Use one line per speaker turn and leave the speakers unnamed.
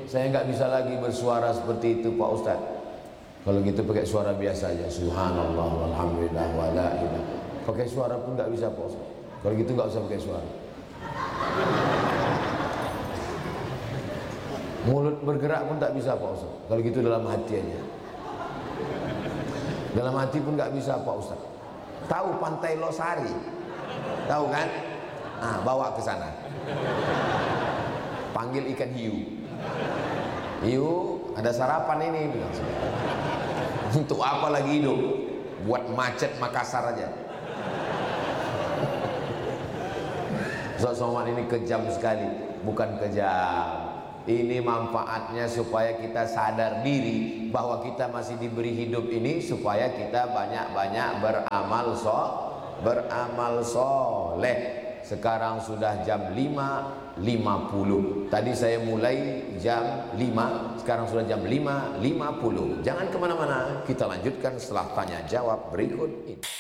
saya nggak bisa lagi bersuara seperti itu Pak Ustadz. Kalau gitu pakai suara biasa aja, subhanallah walhamdulillah wala ilah. Pakai suara pun nggak bisa Pak Ustadz. Kalau gitu nggak usah pakai suara. Mulut bergerak pun tak bisa Pak Ustadz. Kalau gitu dalam hati aja. Dalam hati pun nggak bisa Pak Ustadz. Tahu Pantai Losari? Tahu kan? Nah, bawa ke sana. Panggil ikan hiu. Hiu, ada sarapan ini bilang. Untuk apa lagi hidup? Buat macet Makassar aja. Ustaz Somad ini kejam sekali. Bukan kejam. Ini manfaatnya supaya kita sadar diri bahwa kita masih diberi hidup ini supaya kita banyak-banyak beramal soleh. Sekarang sudah jam 5.50. Tadi saya mulai jam 5, sekarang sudah jam 5.50. Jangan kemana-mana, kita lanjutkan setelah tanya jawab berikut ini.